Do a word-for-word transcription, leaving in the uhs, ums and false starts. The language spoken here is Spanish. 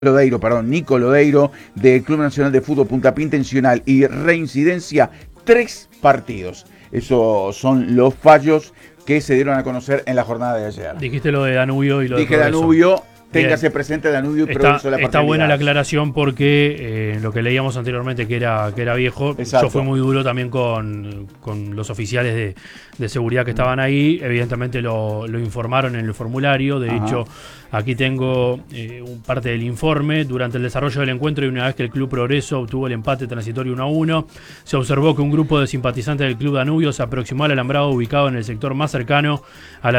Lodeiro, perdón, Nico Lodeiro, del Club Nacional de Fútbol Puntapié, intencional y reincidencia, tres partidos. Esos son los fallos que se dieron a conocer en la jornada de ayer. Dijiste lo de Danubio y lo de Dije Progreso. Danubio, téngase presente Danubio y Progreso Está, de la está buena la paternidad. aclaración porque eh, lo que leíamos anteriormente que era, que era viejo, Exacto. yo fui muy duro también con, con los oficiales de, de seguridad que estaban ahí. Evidentemente lo, lo informaron en el formulario. De Ajá. hecho, aquí tengo eh, un parte del informe. Durante el desarrollo del encuentro y una vez que el Club Progreso obtuvo el empate transitorio uno a uno, se observó que un grupo de simpatizantes del Club Danubio se aproximó al alambrado ubicado en el sector más cercano a la